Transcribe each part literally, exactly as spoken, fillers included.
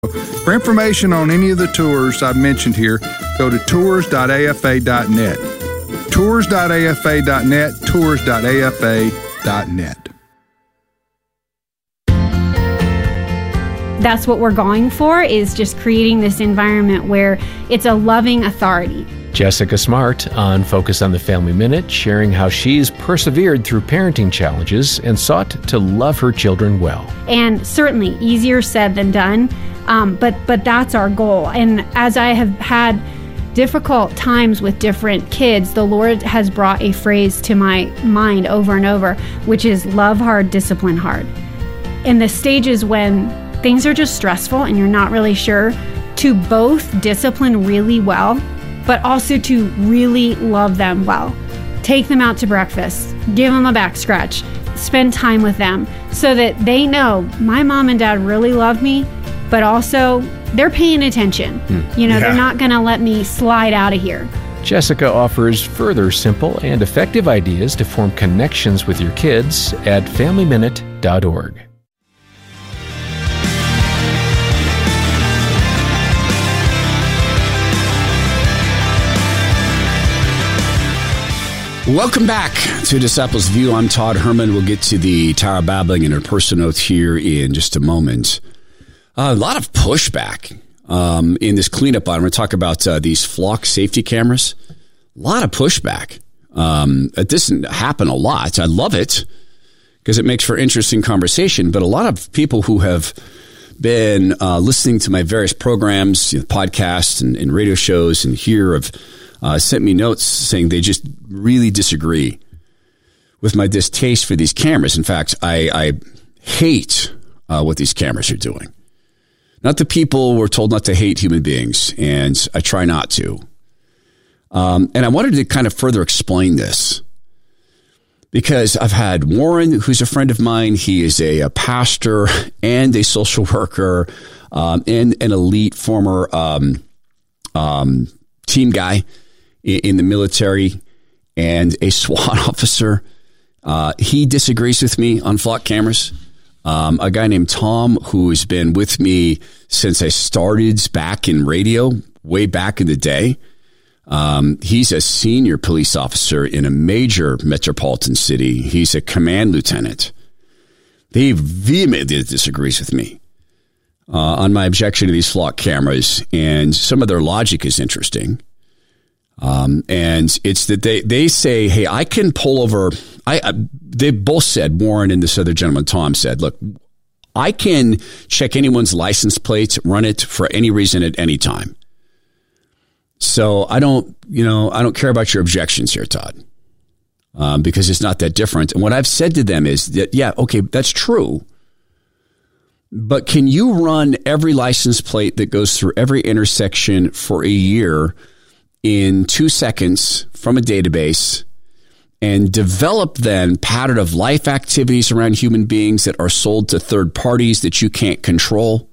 For information on any of the tours I've mentioned here, go to tours dot a f a dot net. tours dot a f a dot net, tours dot a f a dot net. That's what we're going for, is just creating this environment where it's a loving authority. Jessica Smart on Focus on the Family Minute, sharing how she's persevered through parenting challenges and sought to love her children well. And certainly easier said than done, um, but but that's our goal. And as I have had difficult times with different kids, the Lord has brought a phrase to my mind over and over, which is love hard, discipline hard. In the stages when things are just stressful and you're not really sure, to both discipline really well, but also to really love them well. Take them out to breakfast, give them a back scratch, spend time with them so that they know my mom and dad really love me, but also they're paying attention. Hmm. You know, yeah. They're not going to let me slide out of here. Jessica offers further simple and effective ideas to form connections with your kids at family minute dot org. Welcome back to Disciples View. I'm Todd Herman. We'll get to the Tower of Babbling and her personal notes here in just a moment. Uh, a lot of pushback um, in this cleanup item. We're going to talk about uh, these flock safety cameras. A lot of pushback. Um, it doesn't happen a lot. I love it because it makes for interesting conversation. But a lot of people who have been uh, listening to my various programs, you know, podcasts and, and radio shows and here have Uh, sent me notes saying they just really disagree with my distaste for these cameras. In fact, I, I hate uh, what these cameras are doing. Not the people we're told not to hate human beings, and I try not to. Um, and I wanted to kind of further explain this because I've had Warren, who's a friend of mine. He is a, a pastor and a social worker um, and an elite former um, um, team guy in the military and a SWAT officer. Uh, he disagrees with me on flock cameras. Um, a guy named Tom, who has been with me since I started back in radio, way back in the day. Um, he's a senior police officer in a major metropolitan city. He's a command lieutenant. He vehemently disagrees with me uh, on my objection to these flock cameras, and some of their logic is interesting. Um, and it's that they, they say, hey, I can pull over. I, I they both said, Warren and this other gentleman, Tom, said, look, I can check anyone's license plate, run it for any reason at any time. So I don't, you know, I don't care about your objections here, Todd, um, because it's not that different. And what I've said to them is that, yeah, okay, that's true. But can you run every license plate that goes through every intersection for a year in two seconds from a database and develop then pattern of life activities around human beings that are sold to third parties that you can't control?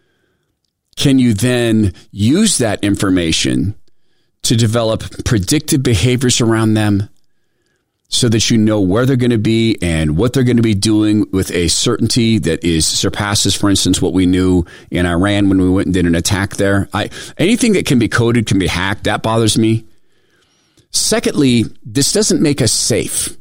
Can you then use that information to develop predictive behaviors around them so that you know where they're going to be and what they're going to be doing with a certainty that is surpasses, for instance, what we knew in Iran when we went and did an attack there? I, anything that can be coded can be hacked. That bothers me. Secondly, this doesn't make us safe.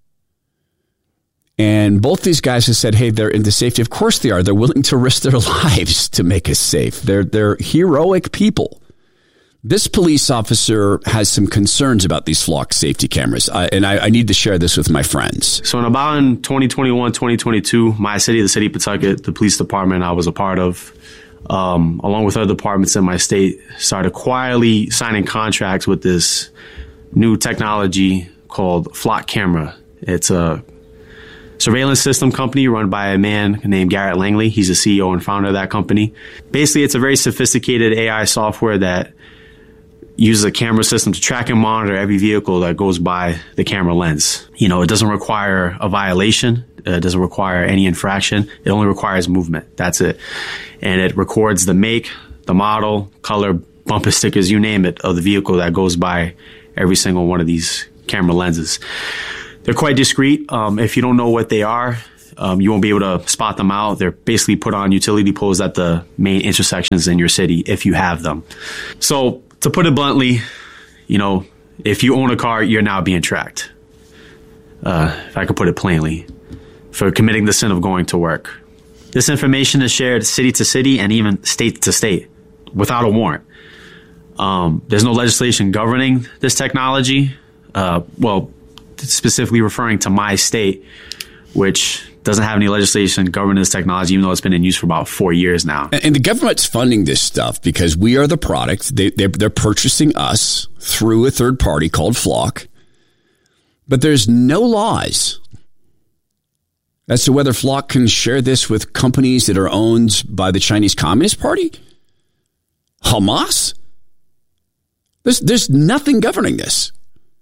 And both these guys have said, hey, they're into safety. Of course they are. They're willing to risk their lives to make us safe. They're, they're heroic people. This police officer has some concerns about these flock safety cameras, uh, and I, I need to share this with my friends. So in about in twenty twenty-one, twenty twenty-two, my city, the city of Pawtucket, the police department I was a part of, um, along with other departments in my state, started quietly signing contracts with this new technology called Flock Camera. It's a surveillance system company run by a man named Garrett Langley. He's the C E O and founder of that company. Basically, it's a very sophisticated A I software that uses a camera system to track and monitor every vehicle that goes by the camera lens. You know, it doesn't require a violation. It doesn't require any infraction. It only requires movement. That's it. And it records the make, the model, color, bumper stickers, you name it, of the vehicle that goes by every single one of these camera lenses. They're quite discreet. Um, if you don't know what they are, Um, you won't be able to spot them out. They're basically put on utility poles at the main intersections in your city if you have them. So to put it bluntly, you know, if you own a car, you're now being tracked. Uh, if I could put it plainly, for committing the sin of going to work. This information is shared city to city and even state to state without a warrant. Um, there's no legislation governing this technology. Uh, well, specifically referring to my state, which doesn't have any legislation governing this technology, even though it's been in use for about four years now. And the government's funding this stuff because we are the product. They, they're, they're purchasing us through a third party called Flock. But there's no laws as to whether Flock can share this with companies that are owned by the Chinese Communist Party, Hamas. There's, there's nothing governing this.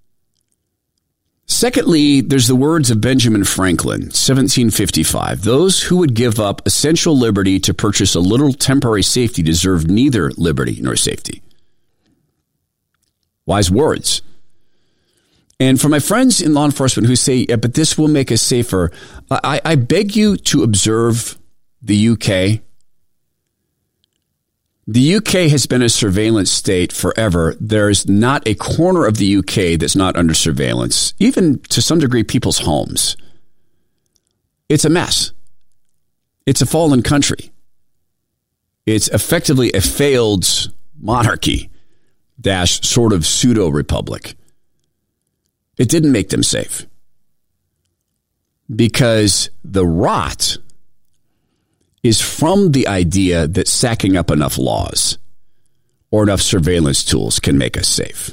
Secondly, there's the words of Benjamin Franklin, seventeen fifty-five. Those who would give up essential liberty to purchase a little temporary safety deserve neither liberty nor safety. Wise words. And for my friends in law enforcement who say, yeah, but this will make us safer, I, I beg you to observe the U K. The U K has been a surveillance state forever. There's not a corner of the U K that's not under surveillance, even to some degree people's homes. It's a mess. It's a fallen country. It's effectively a failed monarchy dash sort of pseudo-republic. It didn't make them safe because the rot is from the idea that sacking up enough laws or enough surveillance tools can make us safe.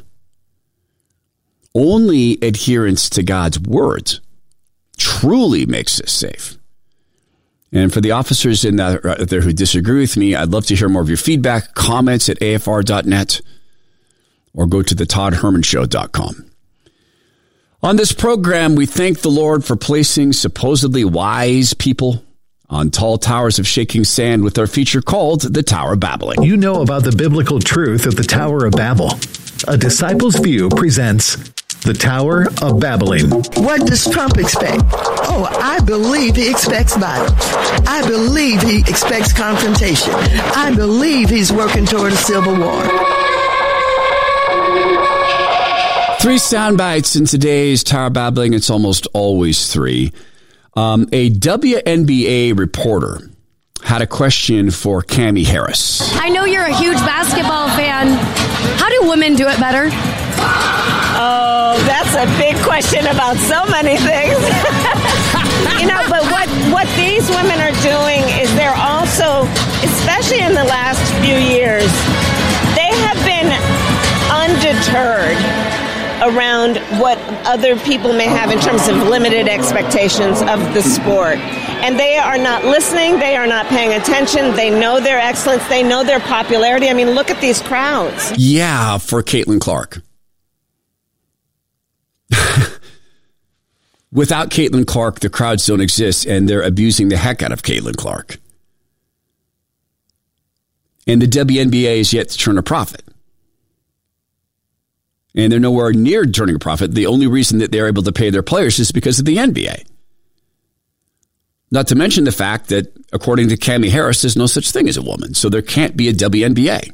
Only adherence to God's word truly makes us safe. And for the officers in there who disagree with me, I'd love to hear more of your feedback, comments at A F R dot net, or go to the todd herman show dot com. On this program, we thank the Lord for placing supposedly wise people on tall towers of shaking sand with our feature called The Tower of Babbling. You know about the biblical truth of the Tower of Babel. A Disciple's View presents The Tower of Babbling. What does Trump expect? Oh, I believe he expects violence. I believe he expects confrontation. I believe he's working toward a civil war. Three sound bites in today's Tower of Babbling. It's almost always three. Um, a W N B A reporter had a question for Cami Harris. I know you're a huge basketball fan. How do women do it better? Oh, that's a big question about so many things. You know, but what, what these women are doing is they're also, especially in the last few years, they have been undeterred around what other people may have in terms of limited expectations of the sport. And they are not listening. They are not paying attention. They know their excellence. They know their popularity. I mean, look at these crowds. Yeah, for Caitlin Clark. Without Caitlin Clark, the crowds don't exist, and they're abusing the heck out of Caitlin Clark. And the W N B A is yet to turn a profit. And they're nowhere near turning a profit. The only reason that they're able to pay their players is because of the N B A. Not to mention the fact that, according to Cami Harris, there's no such thing as a woman. So there can't be a W N B A.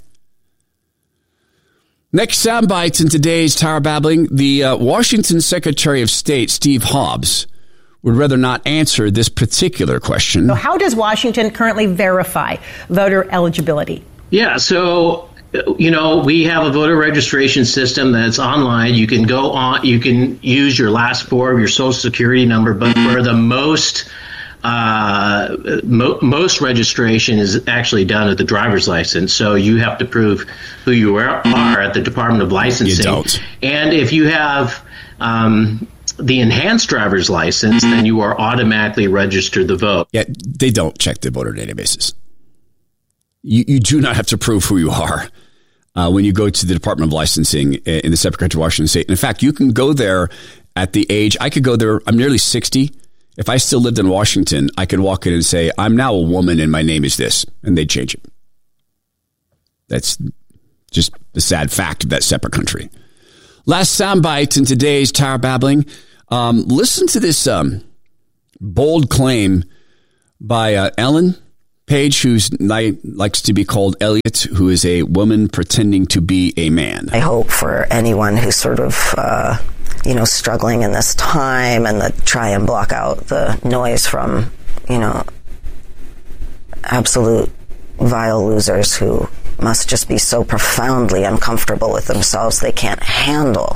Next soundbites in today's Tower Babbling. The uh, Washington Secretary of State, Steve Hobbs, would rather not answer this particular question. So how does Washington currently verify voter eligibility? Yeah, so... You know, we have a voter registration system that's online. You can go on, you can use your last four of your social security number, but for the most, uh, mo- most registration is actually done at the driver's license. So you have to prove who you are, are at the Department of Licensing. You don't. And if you have um, the enhanced driver's license, then you are automatically registered to vote. Yeah, they don't check the voter databases. You, you do not have to prove who you are uh, when you go to the Department of Licensing in the separate country of Washington State. And in fact, you can go there at the age, I could go there, I'm nearly sixty. If I still lived in Washington, I could walk in and say, I'm now a woman and my name is this, and they'd change it. That's just the sad fact of that separate country. Last soundbite in today's Tower Babbling. Um, listen to this um, Bold claim by uh, Ellen Page, who likes to be called Elliot, who is a woman pretending to be a man. I hope for anyone who's sort of, uh, you know, struggling in this time and the, try and block out the noise from, you know, absolute vile losers who must just be so profoundly uncomfortable with themselves they can't handle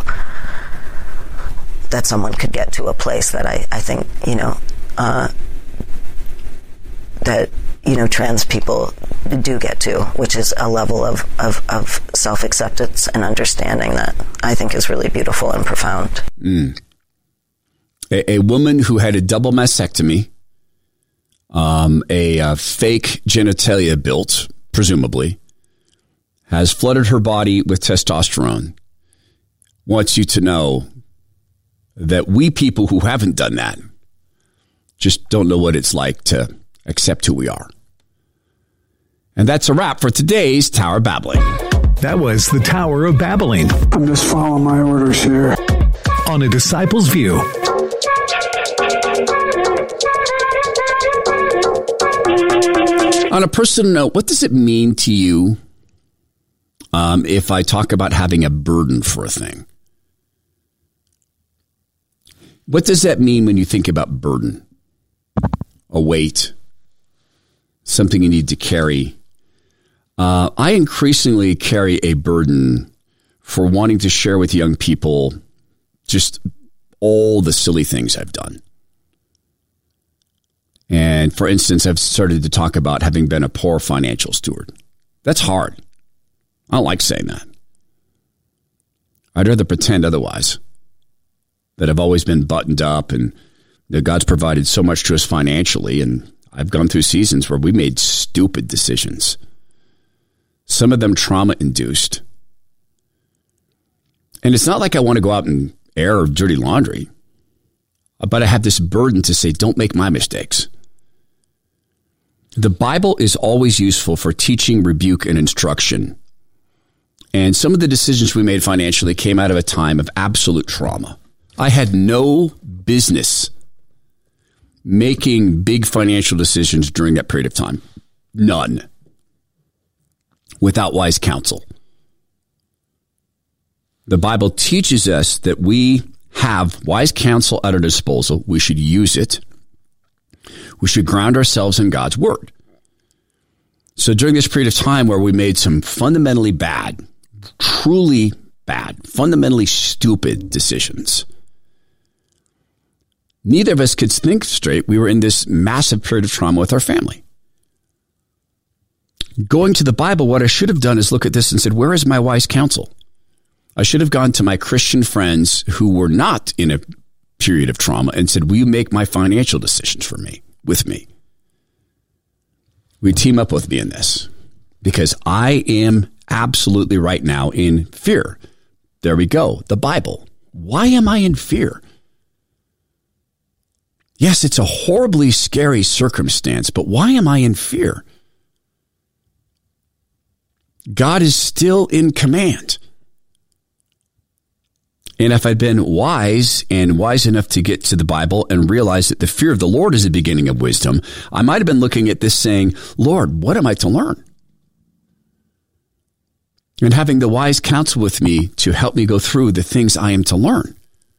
that someone could get to a place that I, I think, you know, uh, that, you know, trans people do get to, which is a level of, of, of self-acceptance and understanding that I think is really beautiful and profound. Mm. A, a woman who had a double mastectomy, um, a, a fake genitalia built, presumably, has flooded her body with testosterone, wants you to know that we people who haven't done that just don't know what it's like to accept who we are. And that's a wrap for today's Tower Babbling. That was the Tower of Babbling. I'm just following my orders here. On A Disciple's View. On a personal note, what does it mean to you um, if I talk about having a burden for a thing? What does that mean when you think about burden? A weight, something you need to carry. Uh, I increasingly carry a burden for wanting to share with young people just all the silly things I've done. And for instance, I've started to talk about having been a poor financial steward. That's hard. I don't like saying that. I'd rather pretend otherwise. That I've always been buttoned up and that God's provided so much to us financially. And I've gone through seasons where we made stupid decisions. Some of them trauma-induced. And it's not like I want to go out and air dirty laundry. But I have this burden to say, don't make my mistakes. The Bible is always useful for teaching, rebuke, and instruction. And some of the decisions we made financially came out of a time of absolute trauma. I had no business making big financial decisions during that period of time. None. Without wise counsel. The Bible teaches us that we have wise counsel at our disposal. We should use it. We should ground ourselves in God's word. So during this period of time where we made some fundamentally bad, truly bad, fundamentally stupid decisions, neither of us could think straight. We were in this massive period of trauma with our family. Going to the Bible, what I should have done is look at this and said, where is my wise counsel? I should have gone to my Christian friends who were not in a period of trauma and said, will you make my financial decisions for me, with me? We team up with me in this because I am absolutely right now in fear. There we go. The Bible. Why am I in fear? Yes, it's a horribly scary circumstance, but why am I in fear? God is still in command. And if I'd been wise and wise enough to get to the Bible and realize that the fear of the Lord is the beginning of wisdom, I might have been looking at this saying, Lord, what am I to learn? And having the wise counsel with me to help me go through the things I am to learn.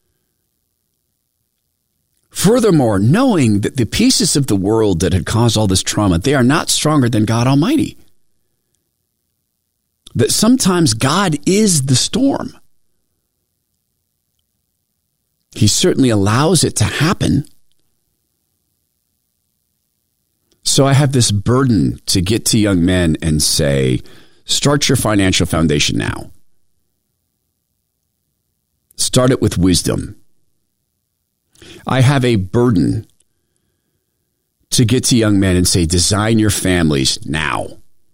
Furthermore, knowing that the pieces of the world that had caused all this trauma, they are not stronger than God Almighty. That sometimes God is the storm. He certainly allows it to happen. So I have this burden to get to young men and say, start your financial foundation now. Start it with wisdom. I have a burden to get to young men and say, design your families now.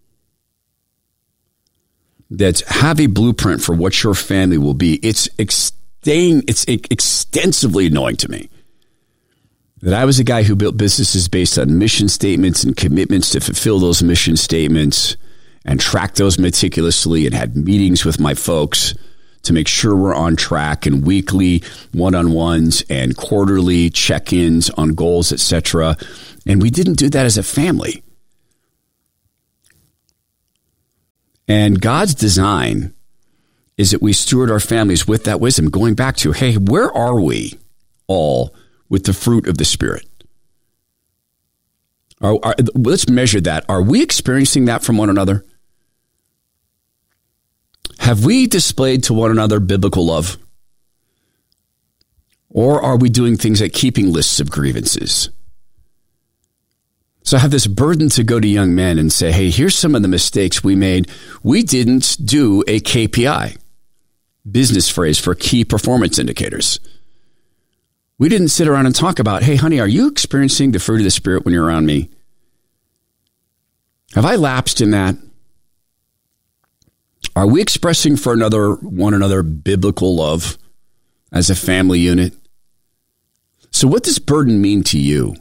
That have a blueprint for what your family will be. It's ex- It's extensively annoying to me that I was a guy who built businesses based on mission statements and commitments to fulfill those mission statements and tracked those meticulously and had meetings with my folks to make sure we're on track, and weekly one-on-ones and quarterly check-ins on goals, et cetera. And we didn't do that as a family. And God's design is that we steward our families with that wisdom, going back to, hey, where are we all with the fruit of the Spirit? Are, are, let's measure that. Are we experiencing that from one another? Have we displayed to one another biblical love? Or are we doing things like keeping lists of grievances? So I have this burden to go to young men and say, hey, here's some of the mistakes we made. We didn't do a K P I, business phrase for key performance indicators. We didn't sit around and talk about, hey, honey, are you experiencing the fruit of the Spirit when you're around me? Have I lapsed in that? Are we expressing for another one another biblical love as a family unit? So what does burden mean to you?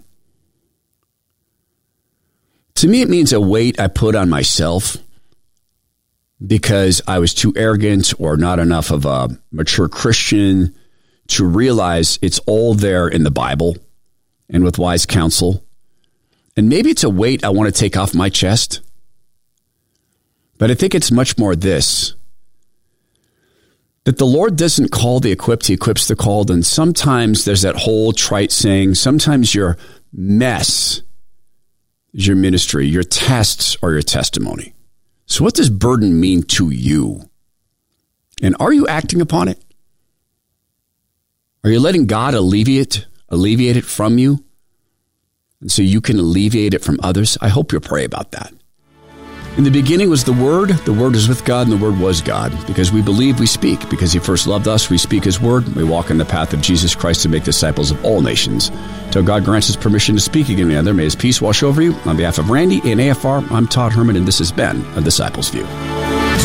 To me, it means a weight I put on myself because I was too arrogant or not enough of a mature Christian to realize it's all there in the Bible and with wise counsel. And maybe it's a weight I want to take off my chest. But I think it's much more this, that the Lord doesn't call the equipped, he equips the called. And sometimes there's that whole trite saying, sometimes your mess is your ministry, your tests are your testimony. So what does burden mean to you? And are you acting upon it? Are you letting God alleviate, alleviate it from you? And so you can alleviate it from others? I hope you'll pray about that. In the beginning was the Word, the Word was with God, and the Word was God. Because we believe, we speak. Because he first loved us, we speak his word. We walk in the path of Jesus Christ to make disciples of all nations. Till God grants us permission to speak again to another, may his peace wash over you. On behalf of Randy and A F R, I'm Todd Herman, and this has been A Disciples View.